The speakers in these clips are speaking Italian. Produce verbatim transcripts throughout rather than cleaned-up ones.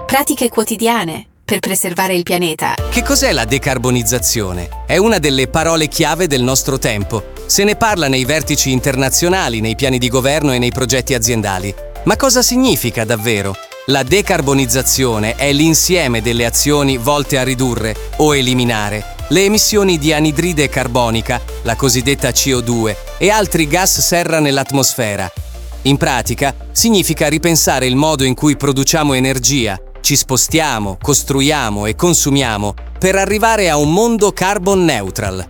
Pratiche quotidiane per preservare il pianeta. Che cos'è la decarbonizzazione? È una delle parole chiave del nostro tempo. Se ne parla nei vertici internazionali, nei piani di governo e nei progetti aziendali. Ma cosa significa davvero? La decarbonizzazione è l'insieme delle azioni volte a ridurre o eliminare le emissioni di anidride carbonica, la cosiddetta C O due, e altri gas serra nell'atmosfera. In pratica, significa ripensare il modo in cui produciamo energia, ci spostiamo, costruiamo e consumiamo per arrivare a un mondo carbon neutral.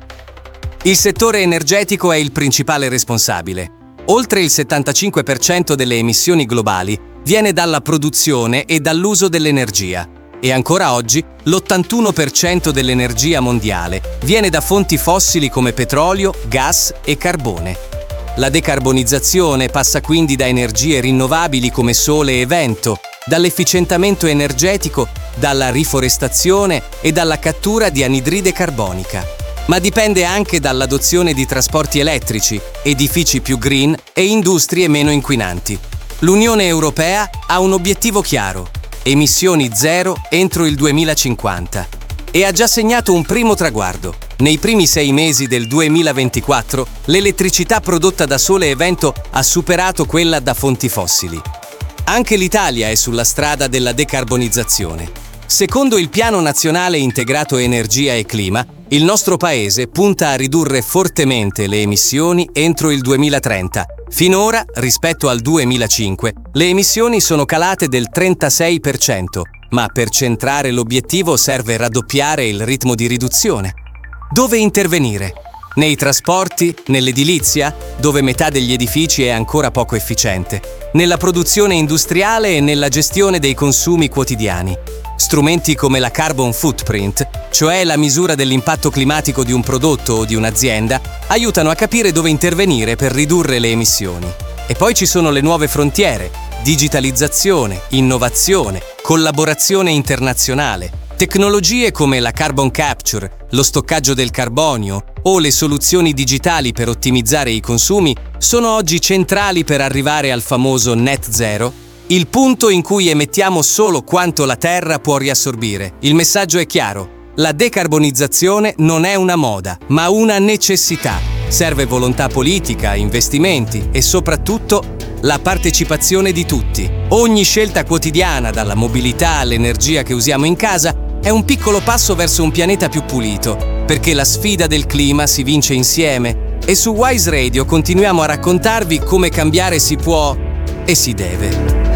Il settore energetico è il principale responsabile. Oltre il settantacinque per cento delle emissioni globali viene dalla produzione e dall'uso dell'energia. E ancora oggi l'ottantuno per cento dell'energia mondiale viene da fonti fossili come petrolio, gas e carbone. La decarbonizzazione passa quindi da energie rinnovabili come sole e vento, dall'efficientamento energetico, dalla riforestazione e dalla cattura di anidride carbonica. Ma dipende anche dall'adozione di trasporti elettrici, edifici più green e industrie meno inquinanti. L'Unione Europea ha un obiettivo chiaro: emissioni zero entro il duemilacinquanta. E ha già segnato un primo traguardo. Nei primi sei mesi del duemilaventiquattro, l'elettricità prodotta da sole e vento ha superato quella da fonti fossili. Anche l'Italia è sulla strada della decarbonizzazione. Secondo il Piano Nazionale Integrato Energia e Clima, il nostro paese punta a ridurre fortemente le emissioni entro il duemilatrenta. Finora, rispetto al duemilacinque, le emissioni sono calate del trentasei per cento, ma per centrare l'obiettivo serve raddoppiare il ritmo di riduzione. Dove intervenire? Nei trasporti, nell'edilizia, dove metà degli edifici è ancora poco efficiente, nella produzione industriale e nella gestione dei consumi quotidiani. Strumenti come la carbon footprint, cioè la misura dell'impatto climatico di un prodotto o di un'azienda, aiutano a capire dove intervenire per ridurre le emissioni. E poi ci sono le nuove frontiere: digitalizzazione, innovazione, collaborazione internazionale. Tecnologie come la carbon capture, lo stoccaggio del carbonio o le soluzioni digitali per ottimizzare i consumi sono oggi centrali per arrivare al famoso net zero, il punto in cui emettiamo solo quanto la Terra può riassorbire. Il messaggio è chiaro: la decarbonizzazione non è una moda, ma una necessità. Serve volontà politica, investimenti e soprattutto la partecipazione di tutti. Ogni scelta quotidiana, dalla mobilità all'energia che usiamo in casa, è un piccolo passo verso un pianeta più pulito, perché la sfida del clima si vince insieme. E su Wise Radio continuiamo a raccontarvi come cambiare si può e si deve.